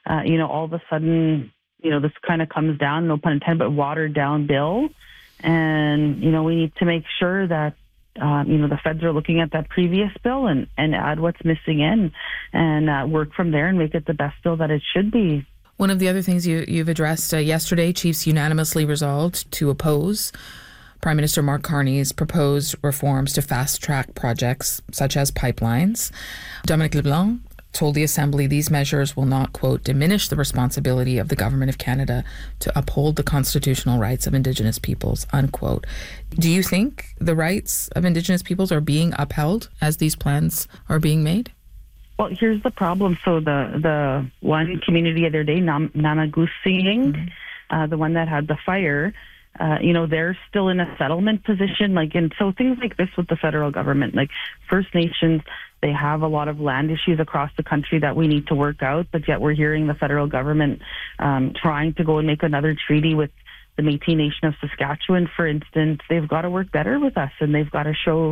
all of a sudden, this kind of comes down, no pun intended, but watered down bill. And, we need to make sure that, the feds are looking at that previous bill and add what's missing in and work from there and make it the best bill that it should be. One of the other things you've addressed yesterday, chiefs unanimously resolved to oppose Prime Minister Mark Carney's proposed reforms to fast-track projects such as pipelines. Dominic LeBlanc told the Assembly these measures will not, quote, diminish the responsibility of the Government of Canada to uphold the constitutional rights of Indigenous peoples, unquote. Do you think the rights of Indigenous peoples are being upheld as these plans are being made? Well, here's the problem. So the one community the other day, Namagusiing, the one that had the fire, they're still in a settlement position. And so things like this with the federal government, like First Nations, they have a lot of land issues across the country that we need to work out, but yet we're hearing the federal government trying to go and make another treaty with the Métis Nation of Saskatchewan, for instance. They've got to work better with us, and they've got to show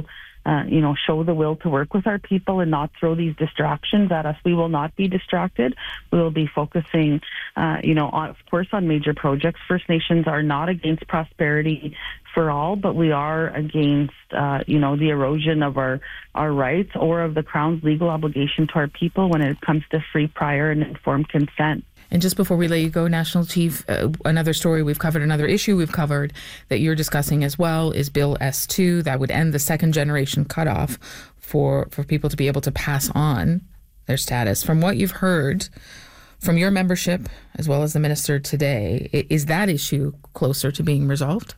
the will to work with our people and not throw these distractions at us. We will not be distracted. We will be focusing, of course, on major projects. First Nations are not against prosperity for all, but we are against, the erosion of our rights or of the Crown's legal obligation to our people when it comes to free, prior, and informed consent. And just before we let you go, National Chief, another story we've covered, another issue we've covered that you're discussing as well is Bill S2 that would end the second generation cutoff for people to be able to pass on their status. From what you've heard from your membership as well as the minister today, is that issue closer to being resolved?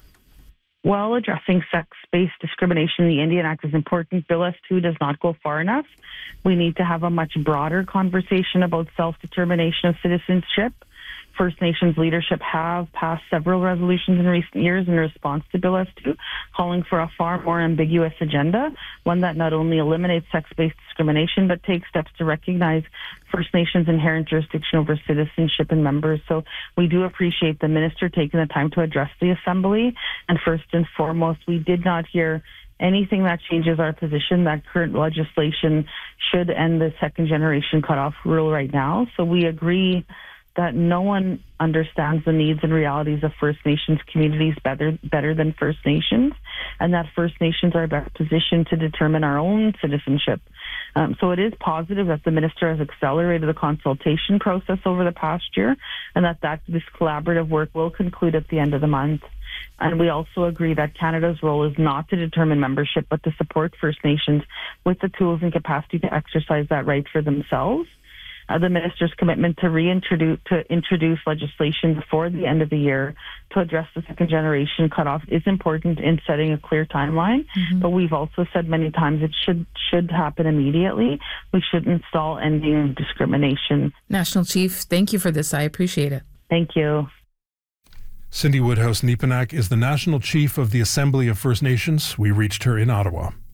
While addressing sex-based discrimination in the Indian Act is important, Bill S2 does not go far enough. We need to have a much broader conversation about self-determination of citizenship. First Nations leadership have passed several resolutions in recent years in response to Bill S2, calling for a far more ambiguous agenda, one that not only eliminates sex-based discrimination, but takes steps to recognize First Nations' inherent jurisdiction over citizenship and members. So we do appreciate the minister taking the time to address the Assembly. And first and foremost, we did not hear anything that changes our position that current legislation should end the second generation cutoff rule right now. So we agree that no one understands the needs and realities of First Nations communities better than First Nations, and that First Nations are best positioned to determine our own citizenship. So it is positive that the minister has accelerated the consultation process over the past year, and that this collaborative work will conclude at the end of the month. And we also agree that Canada's role is not to determine membership, but to support First Nations with the tools and capacity to exercise that right for themselves. The minister's commitment to introduce legislation before the end of the year to address the second generation cutoff is important in setting a clear timeline. But we've also said many times it should happen immediately. We shouldn't stall ending discrimination. National Chief, thank you for this. I appreciate it. Thank you. Cindy Woodhouse-Nepinak is the National Chief of the Assembly of First Nations. We reached her in Ottawa.